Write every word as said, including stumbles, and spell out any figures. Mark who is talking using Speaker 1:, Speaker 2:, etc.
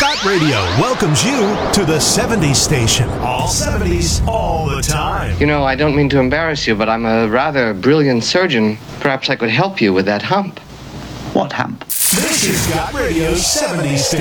Speaker 1: Scott Radio welcomes you to the seventies station. All seventies, all the time.
Speaker 2: You know, I don't mean to embarrass you, but I'm a rather brilliant surgeon. Perhaps I could help you with that hump.
Speaker 3: What hump?
Speaker 1: This is Scott Radio's seventies station.